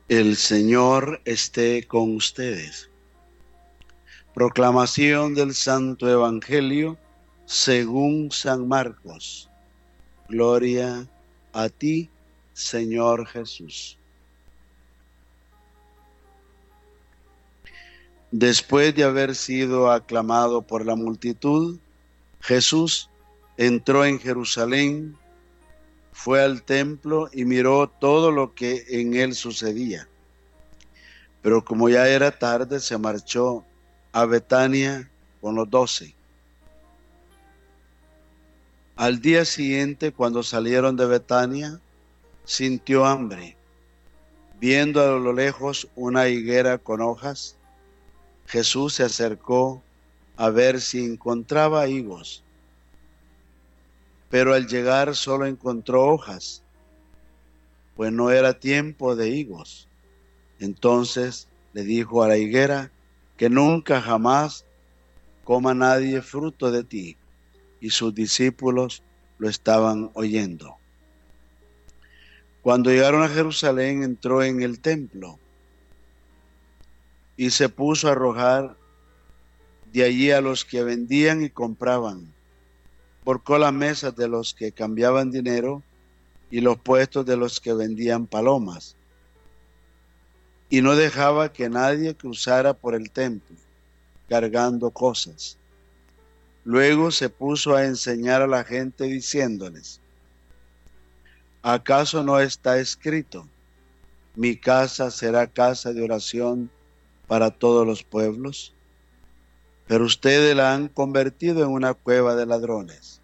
El Señor esté con ustedes. Proclamación del Santo Evangelio según San Marcos. Gloria a ti, Señor Jesús. Después de haber sido aclamado por la multitud, Jesús entró en Jerusalén, fue al templo y miró todo lo que en él sucedía. Pero como ya era tarde, se marchó a Betania con los 12. Al día siguiente, cuando salieron de Betania, sintió hambre. Viendo a lo lejos una higuera con hojas, Jesús se acercó a ver si encontraba higos. Pero al llegar solo encontró hojas, pues no era tiempo de higos. Entonces le dijo a la higuera que nunca jamás coma nadie fruto de ti. Y sus discípulos lo estaban oyendo. Cuando llegaron a Jerusalén, entró en el templo y se puso a arrojar de allí a los que vendían y compraban. Volcó las mesas de los que cambiaban dinero y los puestos de los que vendían palomas. Y no dejaba que nadie cruzara por el templo, cargando cosas. Luego se puso a enseñar a la gente diciéndoles: ¿acaso no está escrito: mi casa será casa de oración para todos los pueblos? Pero ustedes la han convertido en una cueva de ladrones.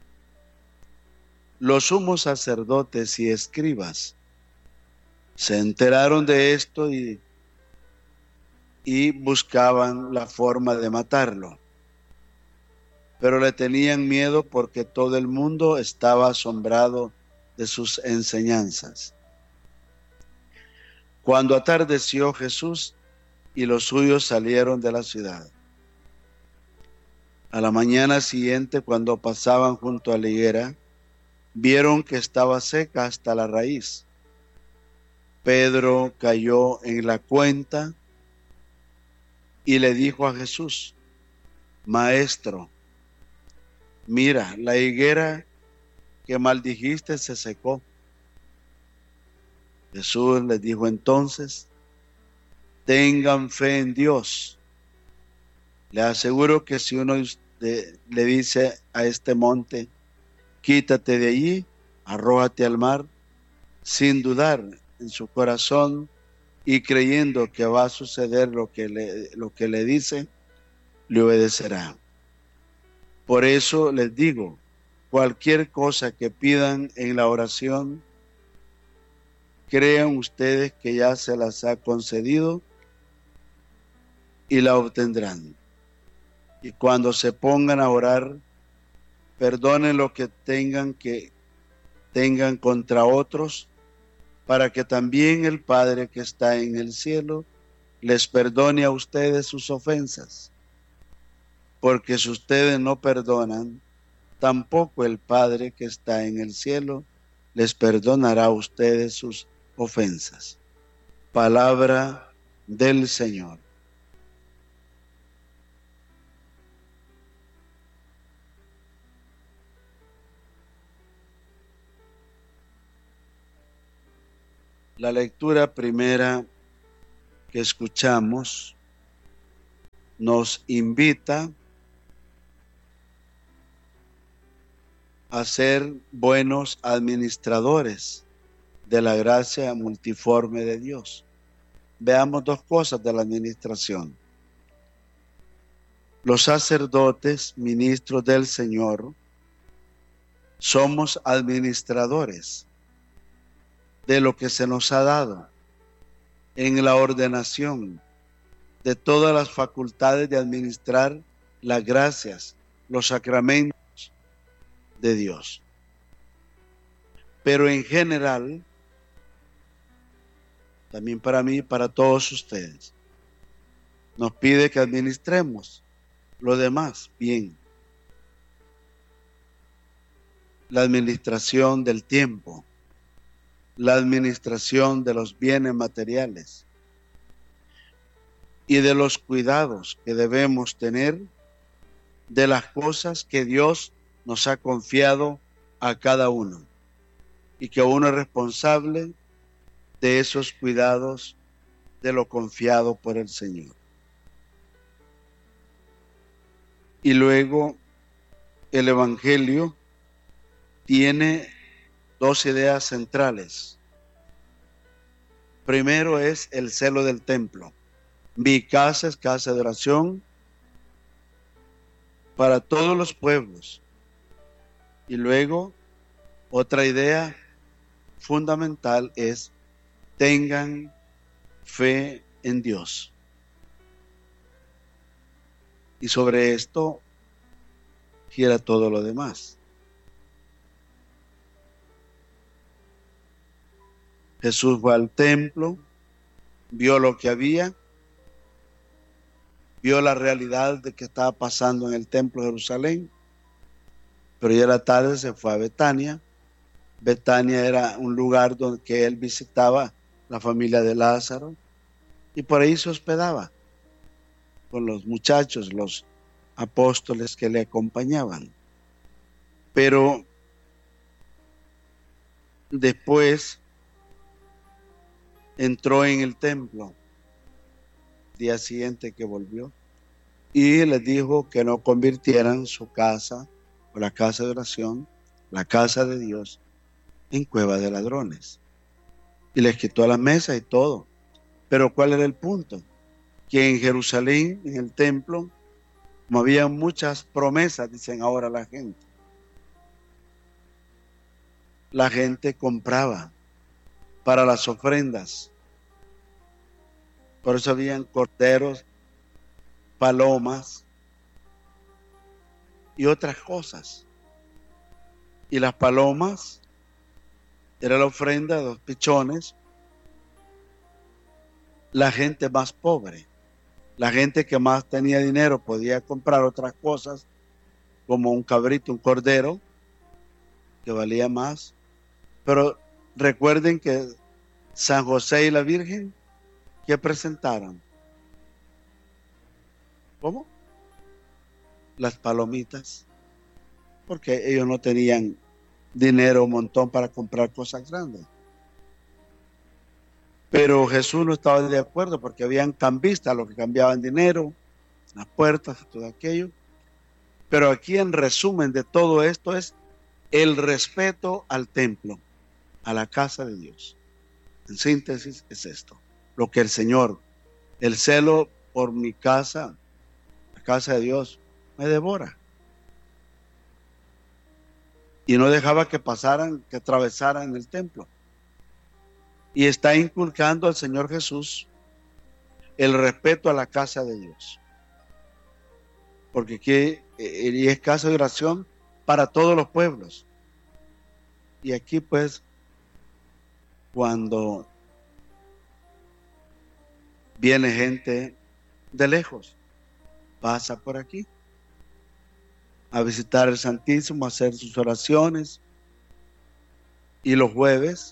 Los sumos sacerdotes y escribas se enteraron de esto y buscaban la forma de matarlo, pero le tenían miedo porque todo el mundo estaba asombrado de sus enseñanzas. Cuando atardeció, Jesús y los suyos salieron de la ciudad. A la mañana siguiente, cuando pasaban junto a la higuera, vieron que estaba seca hasta la raíz. Pedro cayó en la cuenta y le dijo a Jesús: Maestro, mira, la higuera que maldijiste se secó. Jesús les dijo entonces: tengan fe en Dios. Le aseguro que si uno le dice a este monte: quítate de allí, arrójate al mar, sin dudar en su corazón y creyendo que va a suceder lo que le dice, le obedecerá. Por eso les digo, cualquier cosa que pidan en la oración, crean ustedes que ya se las ha concedido y la obtendrán. Y cuando se pongan a orar, perdonen lo que tengan contra otros, para que también el Padre que está en el cielo les perdone a ustedes sus ofensas. Porque si ustedes no perdonan, tampoco el Padre que está en el cielo les perdonará a ustedes sus ofensas. Palabra del Señor. La lectura primera que escuchamos nos invita a ser buenos administradores de la gracia multiforme de Dios. Veamos dos cosas de la administración. Los sacerdotes, ministros del Señor, somos administradores de lo que se nos ha dado en la ordenación de todas las facultades de administrar las gracias, los sacramentos de Dios. Pero en general, también para mí, para todos ustedes, nos pide que administremos lo demás bien. La administración del tiempo, la administración de los bienes materiales y de los cuidados que debemos tener de las cosas que Dios nos ha confiado a cada uno, y que uno es responsable de esos cuidados de lo confiado por el Señor. Y luego el Evangelio tiene dos ideas centrales. Primero es el celo del templo. Mi casa es casa de oración para todos los pueblos. Y luego otra idea fundamental es: tengan fe en Dios. Y sobre esto gira todo lo demás. Jesús fue al templo, vio lo que había, vio la realidad de que estaba pasando en el templo de Jerusalén, pero ya la tarde se fue a Betania. Betania era un lugar donde él visitaba la familia de Lázaro, y por ahí se hospedaba con los muchachos, los apóstoles que le acompañaban. Pero después entró en el templo, día siguiente que volvió, y les dijo que no convirtieran su casa o la casa de oración, la casa de Dios, en cueva de ladrones. Y les quitó las mesas y todo. Pero ¿cuál era el punto? Que en Jerusalén, en el templo, como había muchas promesas, dicen ahora la gente compraba para las ofrendas. Por eso habían corderos, palomas y otras cosas. Y las palomas era la ofrenda de los pichones. La gente más pobre, la gente que más tenía dinero, podía comprar otras cosas, como un cabrito, un cordero, que valía más. Pero recuerden que San José y la Virgen, ¿qué presentaron? ¿Cómo? Las palomitas, porque ellos no tenían dinero un montón para comprar cosas grandes. Pero Jesús no estaba de acuerdo, porque habían cambistas, los que cambiaban dinero, las puertas y todo aquello. Pero aquí, en resumen de todo esto, es el respeto al templo, a la casa de Dios. En síntesis es esto, lo que el Señor, el celo por mi casa, la casa de Dios, me devora. Y no dejaba que pasaran, que atravesaran el templo. Y está inculcando al Señor Jesús el respeto a la casa de Dios. Porque aquí es casa de oración para todos los pueblos. Y aquí, pues, cuando viene gente de lejos, pasa por aquí a visitar el Santísimo, a hacer sus oraciones. Y los jueves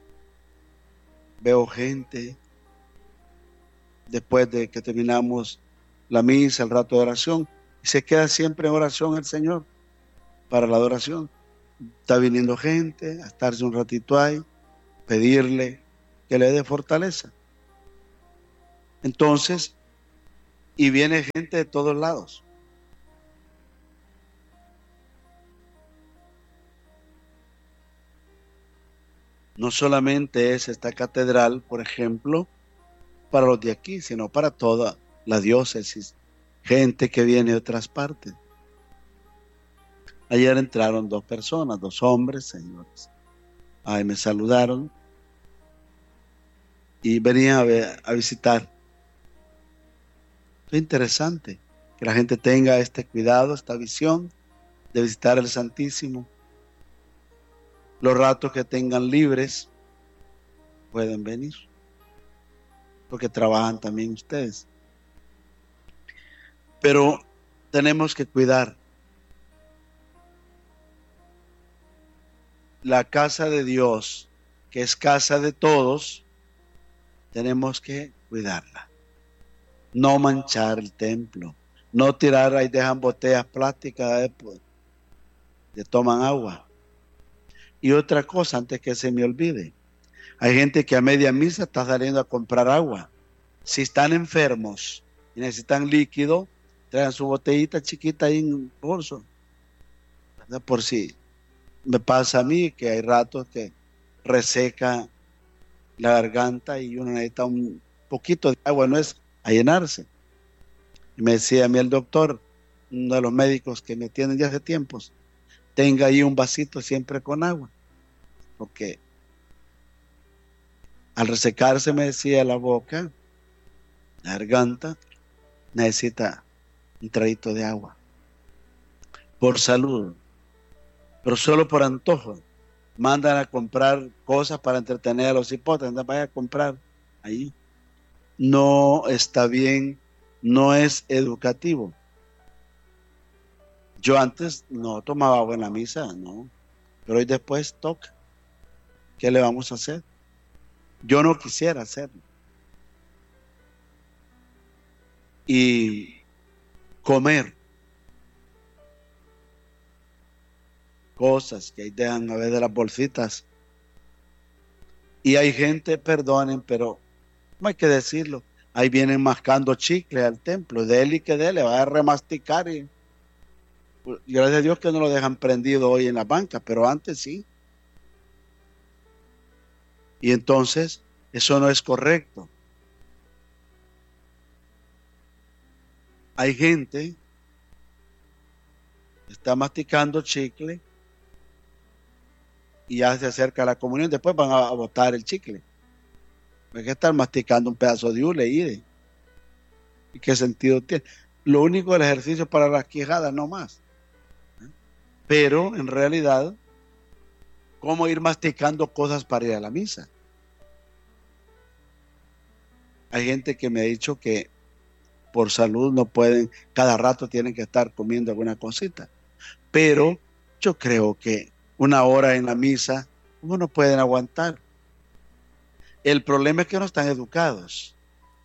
veo gente, después de que terminamos la misa, el rato de oración, y se queda siempre en oración el Señor para la adoración. Está viniendo gente a estarse un ratito ahí, pedirle que le dé fortaleza. Entonces, y viene gente de todos lados. No solamente es esta catedral, por ejemplo, para los de aquí, sino para toda la diócesis, gente que viene de otras partes. Ayer entraron 2 personas, 2 hombres, señores. Ahí me saludaron y venían a visitar. Es interesante que la gente tenga este cuidado, esta visión de visitar el Santísimo. Los ratos que tengan libres pueden venir, porque trabajan también ustedes. Pero tenemos que cuidar la casa de Dios, que es casa de todos, tenemos que cuidarla. No manchar el templo, no tirar ahí, dejan botellas plásticas de toman agua. Y otra cosa, antes que se me olvide, hay gente que a media misa está saliendo a comprar agua. Si están enfermos y necesitan líquido, traigan su botellita chiquita ahí en el bolso. Por si me pasa a mí que hay ratos que reseca la garganta y uno necesita un poquito de agua, no es a llenarse. Y me decía a mí el doctor, uno de los médicos que me atienden ya hace tiempos, tenga ahí un vasito siempre con agua, porque al resecarse, me decía, la boca, la garganta, necesita un traguito de agua, por salud, pero solo por antojo. Mandan a comprar cosas para entretener a los hipotes, vaya a comprar ahí. No está bien, no es educativo. Yo antes no tomaba agua en la misa, no, pero hoy después toca. ¿Qué le vamos a hacer? Yo no quisiera hacerlo. Y comer cosas que ahí dejan a veces de las bolsitas. Y hay gente, perdonen, pero no hay que decirlo. Ahí vienen mascando chicle al templo, dele y que dele, va a remasticar. Y gracias a Dios que no lo dejan prendido hoy en la banca, pero antes sí. Y entonces, eso no es correcto. Hay gente que está masticando chicle y ya se acerca la comunión, después van a botar el chicle. Hay que estar masticando un pedazo de hule y qué sentido tiene. Lo único del ejercicio para las quijadas, no más. Pero en realidad, ¿cómo ir masticando cosas para ir a la misa? Hay gente que me ha dicho que por salud no pueden, cada rato tienen que estar comiendo alguna cosita. Pero yo creo que una hora en la misa, ¿cómo no pueden aguantar? El problema es que no están educados.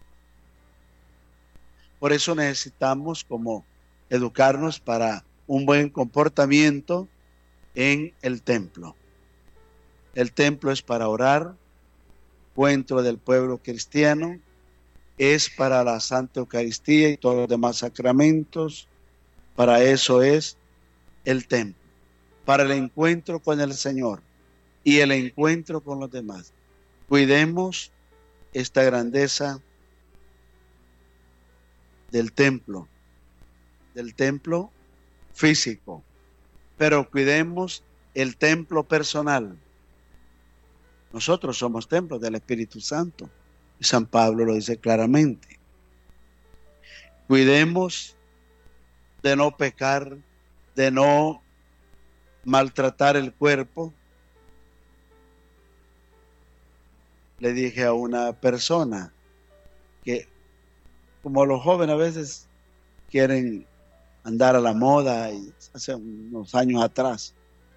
Por eso necesitamos como educarnos para un buen comportamiento en el templo. El templo es para orar, encuentro del pueblo cristiano, es para la Santa Eucaristía y todos los demás sacramentos. Para eso es el templo, para el encuentro con el Señor y el encuentro con los demás. Cuidemos esta grandeza del templo físico, pero cuidemos el templo personal. Nosotros somos templos del Espíritu Santo. Y San Pablo lo dice claramente. Cuidemos de no pecar, de no maltratar el cuerpo. Le dije a una persona que, como los jóvenes a veces quieren andar a la moda, y hace unos años atrás,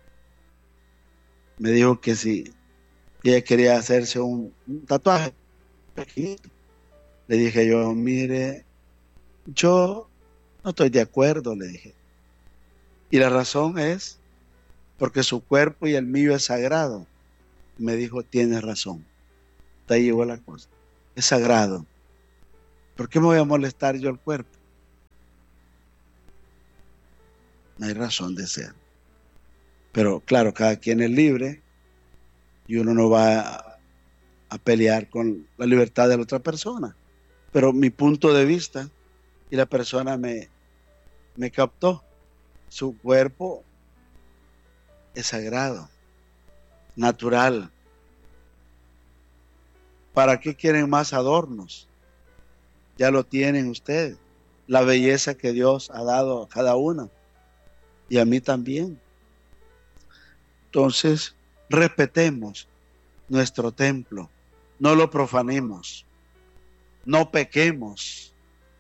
me dijo que si ella quería hacerse un tatuaje pequeñito. Le dije yo, mire, yo no estoy de acuerdo, le dije. Y la razón es porque su cuerpo y el mío es sagrado. Me dijo, tienes razón. Hasta ahí llegó la cosa. Es sagrado. ¿Por qué me voy a molestar yo el cuerpo? No hay razón de ser. Pero claro, cada quien es libre y uno no va a pelear con la libertad de la otra persona. Pero mi punto de vista, y la persona me captó, su cuerpo es sagrado, natural. ¿Para qué quieren más adornos? Ya lo tienen ustedes. La belleza que Dios ha dado a cada uno y a mí también. Entonces, respetemos nuestro templo, no lo profanemos, no pequemos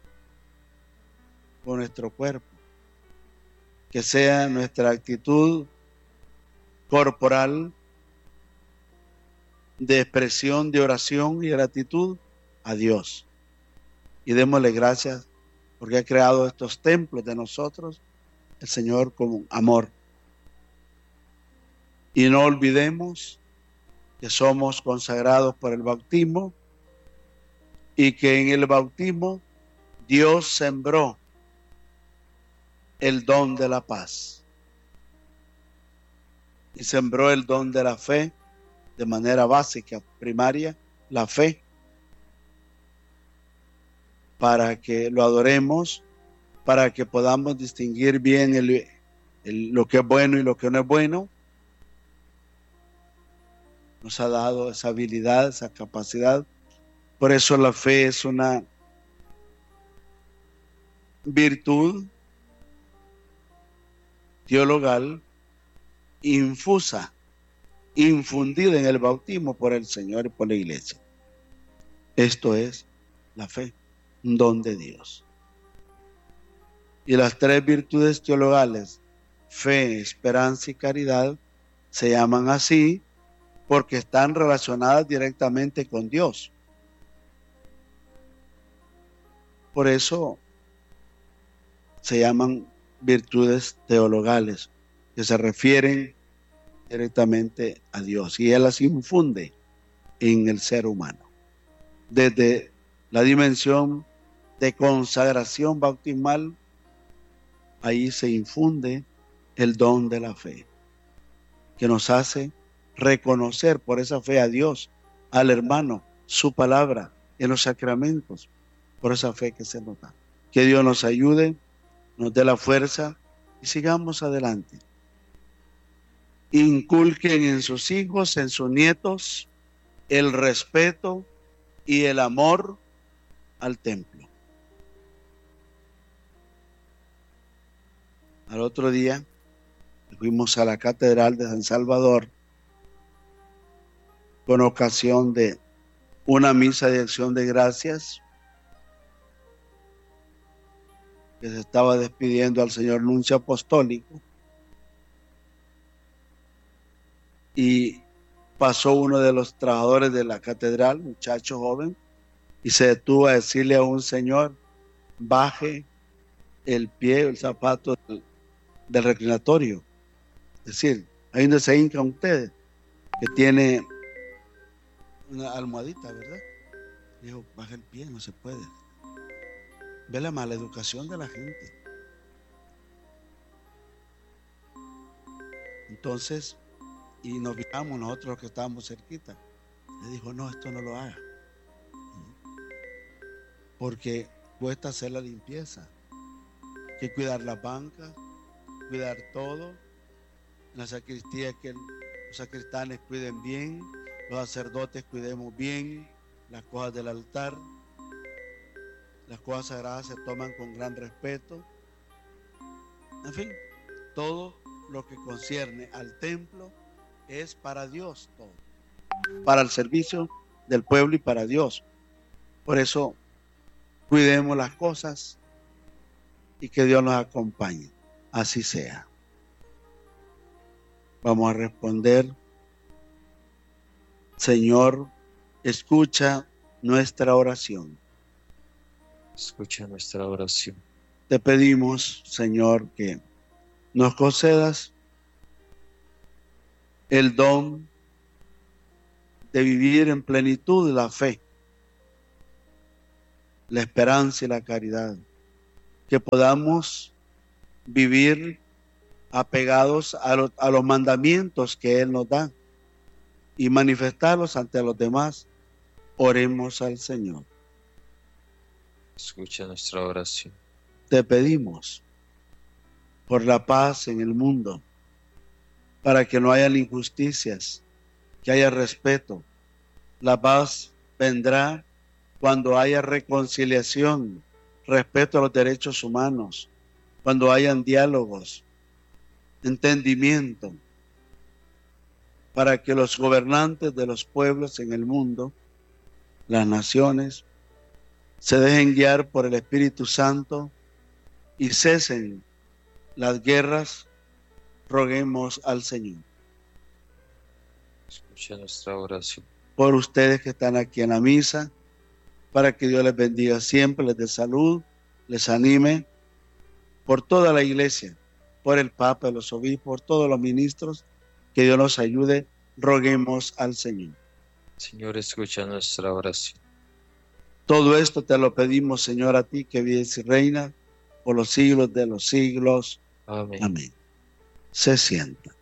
con nuestro cuerpo, que sea nuestra actitud corporal de expresión de oración y gratitud a Dios. Y démosle gracias porque ha creado estos templos de nosotros, el Señor, con amor. Y no olvidemos que somos consagrados por el bautismo y que en el bautismo Dios sembró el don de la paz y sembró el don de la fe de manera básica, primaria, la fe, para que lo adoremos, para que podamos distinguir bien lo que es bueno y lo que no es bueno. Nos ha dado esa habilidad, esa capacidad. Por eso la fe es una virtud teologal infundida en el bautismo por el Señor y por la Iglesia. Esto es la fe, un don de Dios. Y las tres virtudes teologales, fe, esperanza y caridad, se llaman así porque están relacionadas directamente con Dios. Por eso se llaman virtudes teologales, que se refieren directamente a Dios, y Él las infunde en el ser humano. Desde la dimensión de consagración bautismal, ahí se infunde el don de la fe, que nos hace reconocer por esa fe a Dios, al hermano, su palabra, en los sacramentos, por esa fe que se nos da. Que Dios nos ayude, nos dé la fuerza y sigamos adelante. Inculquen en sus hijos, en sus nietos, el respeto y el amor al templo. Al otro día fuimos a la Catedral de San Salvador con ocasión de una misa de acción de gracias que se estaba despidiendo al señor nuncio apostólico, y pasó uno de los trabajadores de la catedral, muchacho joven, y se detuvo a decirle a un señor: baje el pie, el zapato del reclinatorio. Es decir, ahí donde se hincan ustedes, que tiene una almohadita, ¿verdad? Dijo: baja el pie, no se puede. Ve la mala educación de la gente. Entonces, y nos fijamos nosotros que estábamos cerquita. Le dijo: no, esto no lo haga, porque cuesta hacer la limpieza. Hay que cuidar las bancas, cuidar todo. En la sacristía, que los sacristanes cuiden bien, los sacerdotes cuidemos bien las cosas del altar. Las cosas sagradas se toman con gran respeto. En fin, todo lo que concierne al templo es para Dios, todo, para el servicio del pueblo y para Dios. Por eso, cuidemos las cosas y que Dios nos acompañe. Así sea. Vamos a responder: Señor, escucha nuestra oración. Escucha nuestra oración. Te pedimos, Señor, que nos concedas el don de vivir en plenitud la fe, la esperanza y la caridad. Que podamos vivir apegados a los mandamientos que Él nos da y manifestarlos ante los demás. Oremos al Señor. Escucha nuestra oración. Te pedimos por la paz en el mundo, para que no haya injusticias, que haya respeto. La paz vendrá cuando haya reconciliación, respeto a los derechos humanos, cuando hayan diálogos, entendimiento, para que los gobernantes de los pueblos en el mundo, las naciones, se dejen guiar por el Espíritu Santo y cesen las guerras. Roguemos al Señor. Escucha nuestra oración. por ustedes que están aquí en la misa, para que Dios les bendiga siempre, les dé salud, les anime, por toda la iglesia, por el Papa, los obispos, por todos los ministros, que Dios nos ayude, roguemos al Señor. Señor, escucha nuestra oración. Todo esto te lo pedimos, Señor, a ti que vives y reinas por los siglos de los siglos. Amén. Amén. Se sienta.